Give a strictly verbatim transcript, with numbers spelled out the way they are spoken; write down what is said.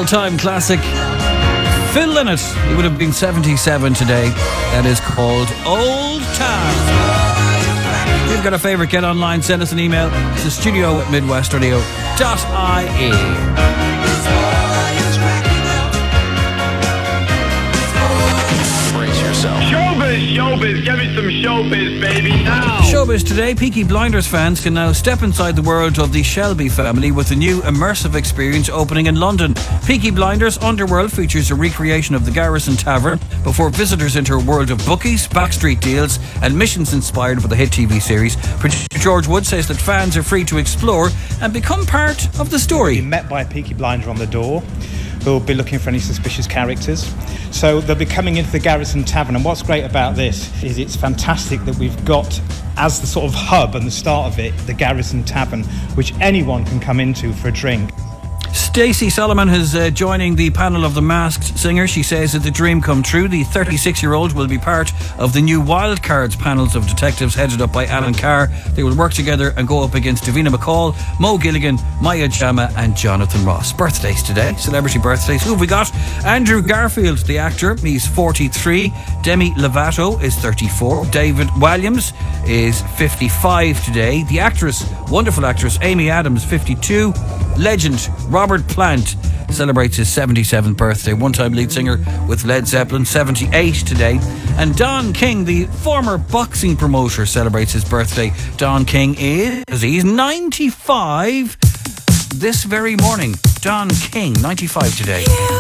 all-time classic. Phil Lynott, he would have been seventy-seven today. That is called Old Town. If you've got a favourite, get online, send us an email to studio at midwest radio dot I E. Showbiz, showbiz, give me some showbiz, baby, now. Showbiz today, Peaky Blinders fans can now step inside the world of the Shelby family with a new immersive experience opening in London. Peaky Blinders Underworld features a recreation of the Garrison Tavern before visitors enter a world of bookies, backstreet deals and missions inspired by the hit T V series. Producer George Wood says that fans are free to explore and become part of the story. You'll be met by a Peaky Blinder on the door who will be looking for any suspicious characters. So they'll be coming into the Garrison Tavern, and what's great about this is it's fantastic that we've got as the sort of hub and the start of it, the Garrison Tavern, which anyone can come into for a drink. Stacey Solomon is uh, joining the panel of The Masked Singer. She says that the dream come true. The thirty-six-year-old will be part of the new Wildcards panels of detectives headed up by Alan Carr. They will work together and go up against Davina McCall, Mo Gilligan, Maya Jama and Jonathan Ross. Birthdays today, celebrity birthdays. Who have we got? Andrew Garfield, the actor, he's forty-three. Demi Lovato is thirty-four. David Walliams is fifty-five today. The actress, wonderful actress, Amy Adams, fifty-two. Legend Robert Plant celebrates his seventy-seventh birthday. One-time lead singer with Led Zeppelin, seventy-eight today. And Don King, the former boxing promoter, celebrates his birthday. Don King is, he's ninety-five this very morning. Don King, ninety-five today.